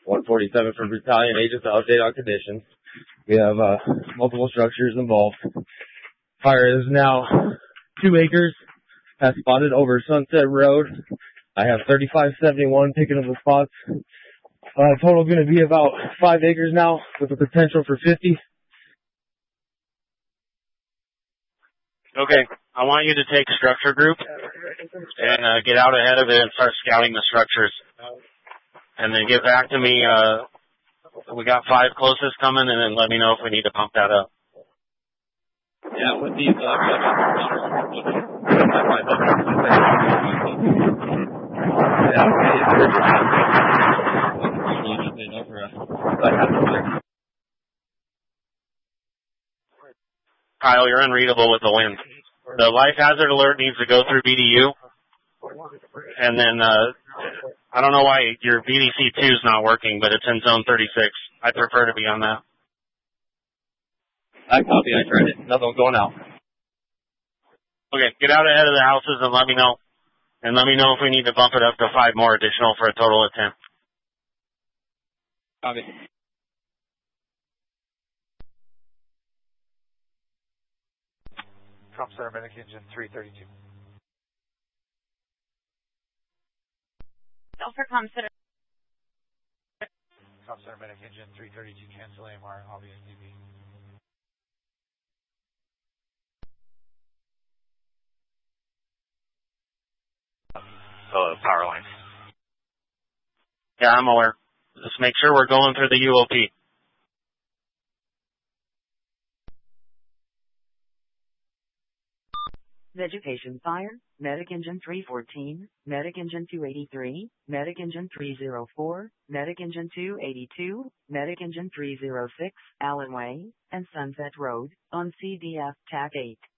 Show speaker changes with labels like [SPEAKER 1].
[SPEAKER 1] 147 for battalion agents to update on conditions. We have multiple structures involved. Fire is now 2 acres. Has spotted over Sunset Road. I have 3571 picking up the spots. Total going to be about 5 acres now with the potential for 50.
[SPEAKER 2] Okay, I want you to take structure group and get out ahead of it and start scouting the structures. And then get back to me. We got 5 closest coming, and then let me know if we need to pump that up.
[SPEAKER 1] Yeah, with these
[SPEAKER 2] Kyle, you're unreadable with the wind. The life hazard alert needs to go through BDU. And then, I don't know why your BDC 2 is not working, but it's in zone 36. I prefer to be on that.
[SPEAKER 1] I copy, I tried it. Nothing going out.
[SPEAKER 2] Okay, get out ahead of the houses and let me know. And let me know if we need to bump it up to 5 more additional for a total of 10.
[SPEAKER 1] Copy.
[SPEAKER 3] Trump Center Medic Engine 332.
[SPEAKER 4] Delta Com Center.
[SPEAKER 3] Trump Center Medic Engine 332, cancel AMR, I'll be in DB.
[SPEAKER 5] Power lines.
[SPEAKER 2] Yeah, I'm aware. Just make sure we're going through the UOP.
[SPEAKER 6] Vegetation fire, Medic Engine 314, Medic Engine 283, Medic Engine 304, Medic Engine 282, Medic Engine 306, Allen Way, and Sunset Road, on CDF TAC 8.